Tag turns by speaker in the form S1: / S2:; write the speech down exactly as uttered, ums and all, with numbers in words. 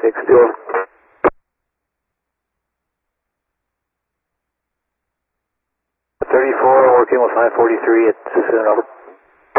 S1: six two. thirty-four, working with five forty-three at Susuno.